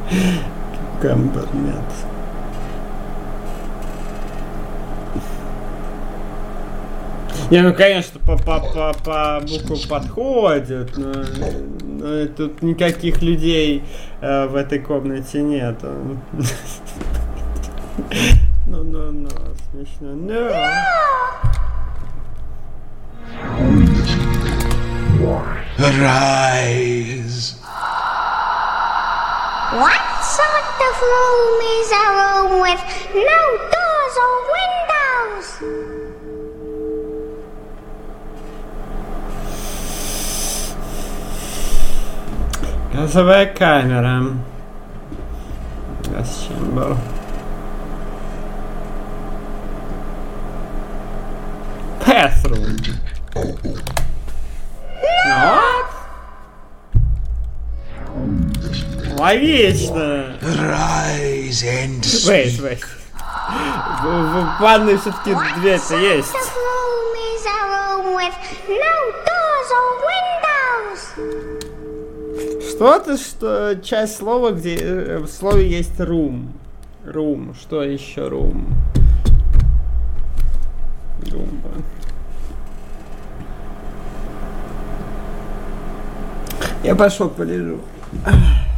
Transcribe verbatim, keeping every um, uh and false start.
Кукамбер нет. Не, ну конечно, по, по, по, по букву подходит, но, но тут никаких людей э, в этой комнате нет. Ну, ну, ну, смешно. No. Rise. What sort of room is a room with no doors or windows? Газовая камера. Газ chamber. Bathroom. Вот. Логично. Rise and Wait, speak. wait. В, в ванной все-таки дверь-то есть. What sort of room is a room with no doors or windows? Что-то, что часть слова, где э, в слове есть room. Room. Что еще room? Румба. Я пошел полежу.